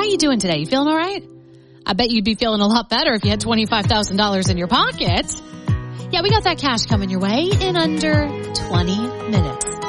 you doing today? You feeling all right? I bet you'd be feeling a lot better if you had $25,000 in your pocket. Yeah, we got that cash coming your way in under 20 minutes.